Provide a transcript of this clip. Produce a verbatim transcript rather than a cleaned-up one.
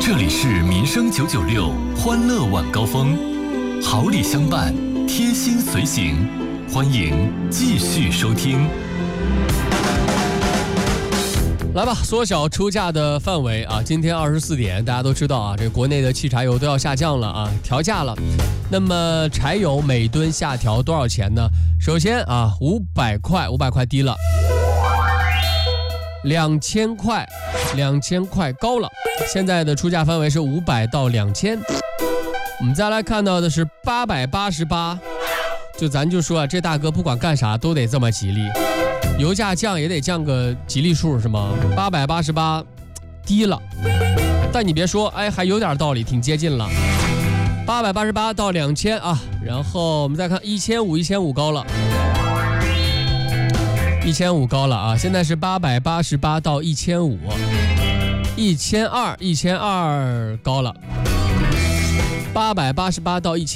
这里是民生九九六欢乐晚高峰，好礼相伴，贴心随行，欢迎继续收听。 来吧，缩小出价的范围啊！今天二十四点，大家都知道啊，这国内的汽柴油都要下降了啊，调价了。那么柴油每吨下调多少钱呢？首先啊，五百块，五百块低了，两千块，两千块高了。现在的出价范围是五百到两千。我们再来看到的是八百八十八，就咱就说啊，这大哥不管干啥都得这么吉利。油价降也得降个吉利数是吗？八百八十八，低了，但你别说，哎，还有点道理，挺接近了。八百八十八到两千啊，然后我们再看一千五，一千五高了，一千五高了啊！现在是八百八十八到一千五，一千二，一千二高了，八百八十八到一千。